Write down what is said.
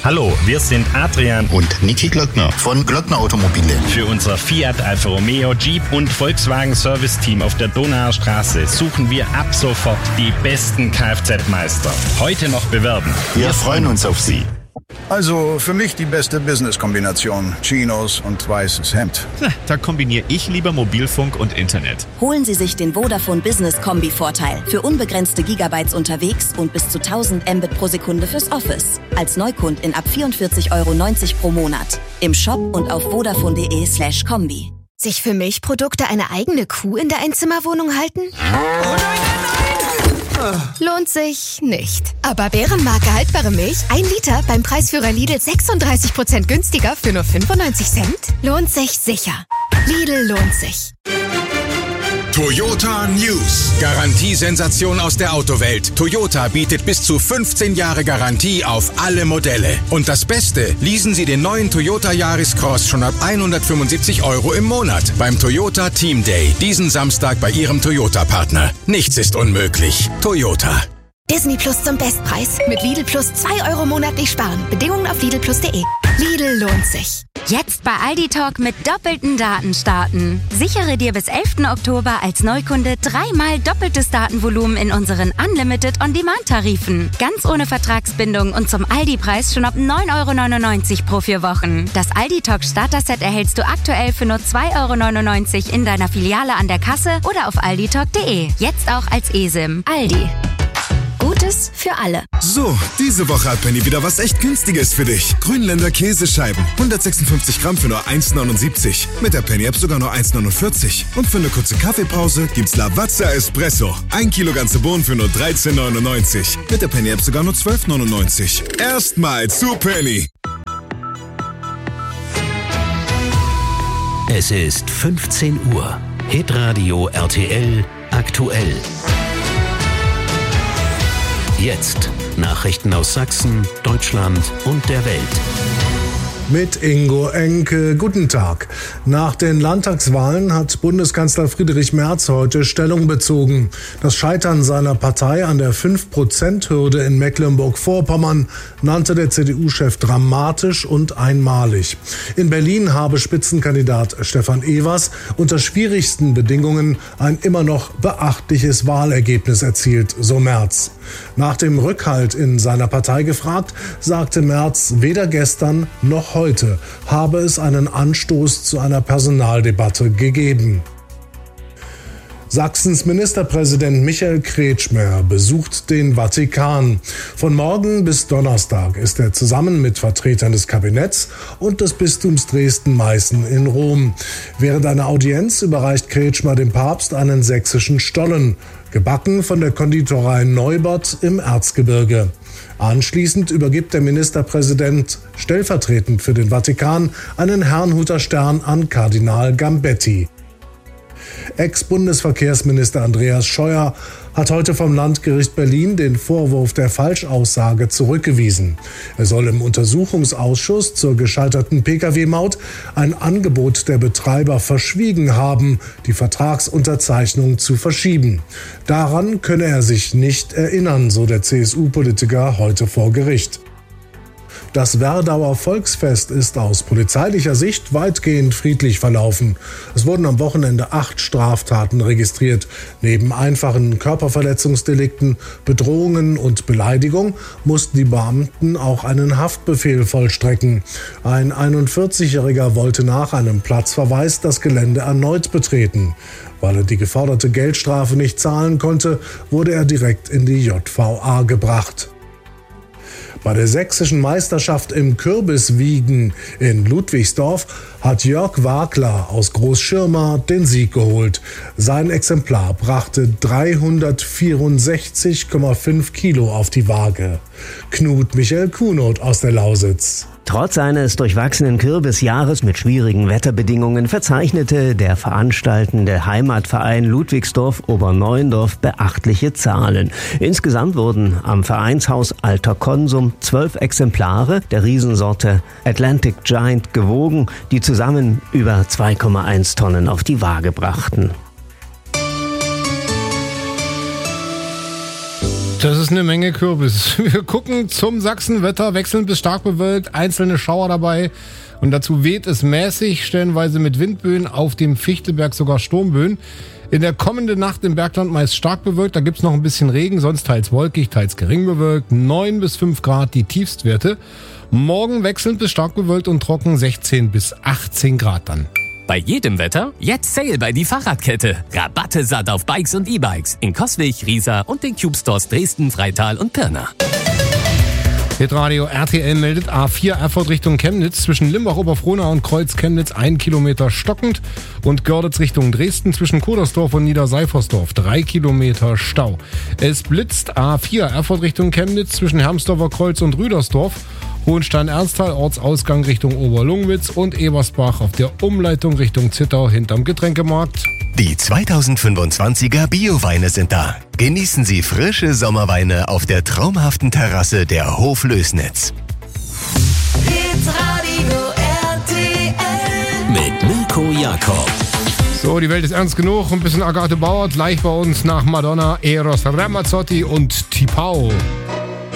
Hallo, wir sind Adrian und Niki Glöckner von Glöckner Automobile. Für unser Fiat, Alfa Romeo, Jeep und Volkswagen Service Team auf der Donauer Straße suchen wir ab sofort die besten Kfz-Meister. Heute noch bewerben. Wir freuen uns auf Sie. Also für mich die beste Business-Kombination. Chinos und weißes Hemd. Da kombiniere ich lieber Mobilfunk und Internet. Holen Sie sich den Vodafone Business Kombi-Vorteil. Für unbegrenzte Gigabytes unterwegs und bis zu 1000 Mbit pro Sekunde fürs Office. Als Neukundin ab 44,90 € pro Monat. Im Shop und auf vodafone.de/kombi. Sich für Milchprodukte eine eigene Kuh in der Einzimmerwohnung halten? Oh nein! Lohnt sich nicht. Aber Bärenmarke haltbare Milch, 1 Liter beim Preisführer Lidl 36% günstiger für nur 95 Cent? Lohnt sich sicher. Lidl lohnt sich. Toyota News. Garantiesensation aus der Autowelt. Toyota bietet bis zu 15 Jahre Garantie auf alle Modelle. Und das Beste, leasen Sie den neuen Toyota Yaris Cross schon ab 175 € im Monat beim Toyota Team Day. Diesen Samstag bei Ihrem Toyota-Partner. Nichts ist unmöglich. Toyota. Disney Plus zum Bestpreis. Mit Lidl Plus 2 € monatlich sparen. Bedingungen auf lidlplus.de. Lidl lohnt sich. Jetzt bei Aldi Talk mit doppelten Daten starten. Sichere dir bis 11. Oktober als Neukunde 3-mal doppeltes Datenvolumen in unseren Unlimited On-Demand-Tarifen. Ganz ohne Vertragsbindung und zum Aldi-Preis schon ab 9,99 € pro 4 Wochen. Das Aldi Talk Starter-Set erhältst du aktuell für nur 2,99 € in deiner Filiale an der Kasse oder auf alditalk.de. Jetzt auch als eSIM. Aldi. Gutes für alle. So, diese Woche hat Penny wieder was echt Günstiges für dich. Grünländer Käsescheiben. 156 Gramm für nur 1,79. Mit der Penny-App sogar nur 1,49. Und für eine kurze Kaffeepause gibt's Lavazza Espresso. 1 Kilo ganze Bohnen für nur 13,99. Mit der Penny-App sogar nur 12,99. Erstmal zu Penny. Es ist 15 Uhr. Hitradio RTL aktuell. Jetzt Nachrichten aus Sachsen, Deutschland und der Welt. Mit Ingo Enke. Guten Tag. Nach den Landtagswahlen hat Bundeskanzler Friedrich Merz heute Stellung bezogen. Das Scheitern seiner Partei an der 5%-Hürde in Mecklenburg-Vorpommern nannte der CDU-Chef dramatisch und einmalig. In Berlin habe Spitzenkandidat Stefan Evers unter schwierigsten Bedingungen ein immer noch beachtliches Wahlergebnis erzielt, so Merz. Nach dem Rückhalt in seiner Partei gefragt, sagte Merz, weder gestern noch heute habe es einen Anstoß zu einer Personaldebatte gegeben. Sachsens Ministerpräsident Michael Kretschmer besucht den Vatikan. Von morgen bis Donnerstag ist er zusammen mit Vertretern des Kabinetts und des Bistums Dresden-Meißen in Rom. Während einer Audienz überreicht Kretschmer dem Papst einen sächsischen Stollen, gebacken von der Konditorei Neubert im Erzgebirge. Anschließend übergibt der Ministerpräsident stellvertretend für den Vatikan einen Herrnhuter Stern an Kardinal Gambetti. Ex-Bundesverkehrsminister Andreas Scheuer hat heute vom Landgericht Berlin den Vorwurf der Falschaussage zurückgewiesen. Er soll im Untersuchungsausschuss zur gescheiterten Pkw-Maut ein Angebot der Betreiber verschwiegen haben, die Vertragsunterzeichnung zu verschieben. Daran könne er sich nicht erinnern, so der CSU-Politiker heute vor Gericht. Das Werdauer Volksfest ist aus polizeilicher Sicht weitgehend friedlich verlaufen. Es wurden am Wochenende 8 Straftaten registriert. Neben einfachen Körperverletzungsdelikten, Bedrohungen und Beleidigung mussten die Beamten auch einen Haftbefehl vollstrecken. Ein 41-Jähriger wollte nach einem Platzverweis das Gelände erneut betreten. Weil er die geforderte Geldstrafe nicht zahlen konnte, wurde er direkt in die JVA gebracht. Bei der sächsischen Meisterschaft im Kürbiswiegen in Ludwigsdorf hat Jörg Wagler aus Großschirma den Sieg geholt. Sein Exemplar brachte 364,5 Kilo auf die Waage. Knut Michael Kuhnert aus der Lausitz. Trotz eines durchwachsenen Kürbisjahres mit schwierigen Wetterbedingungen verzeichnete der veranstaltende Heimatverein Ludwigsdorf-Oberneuendorf beachtliche Zahlen. Insgesamt wurden am Vereinshaus Alter Konsum 12 Exemplare der Riesensorte Atlantic Giant gewogen, die zusammen über 2,1 Tonnen auf die Waage brachten. Das ist eine Menge Kürbis. Wir gucken zum Sachsenwetter, wechselnd bis stark bewölkt, einzelne Schauer dabei. Und dazu weht es mäßig, stellenweise mit Windböen, auf dem Fichtelberg sogar Sturmböen. In der kommenden Nacht im Bergland meist stark bewölkt, da gibt's noch ein bisschen Regen, sonst teils wolkig, teils gering bewölkt. 9 bis 5 Grad die Tiefstwerte. Morgen wechselnd bis stark bewölkt und trocken, 16 bis 18 Grad dann. Bei jedem Wetter jetzt Sale bei die Fahrradkette. Rabatte satt auf Bikes und E-Bikes in Coswig, Riesa und den Cube Stores Dresden, Freital und Pirna. Hitradio RTL meldet A4 Erfurt Richtung Chemnitz zwischen Limbach-Oberfrohna und Kreuz-Chemnitz 1 Kilometer stockend und Görlitz Richtung Dresden zwischen Kudersdorf und Niederseifersdorf 3 Kilometer Stau. Es blitzt A4 Erfurt Richtung Chemnitz zwischen Hermsdorfer Kreuz und Rüdersdorf, Hohenstein-Ernsthal, Ortsausgang Richtung Oberlungwitz und Ebersbach auf der Umleitung Richtung Zittau hinterm Getränkemarkt. Die 2025er Bioweine sind da. Genießen Sie frische Sommerweine auf der traumhaften Terrasse der Hof Lößnitz. Hitradio RTL mit Mirko Jakob. So, die Welt ist ernst genug. Ein bisschen Agathe Bauer, gleich bei uns nach Madonna, Eros Ramazzotti und Tipau.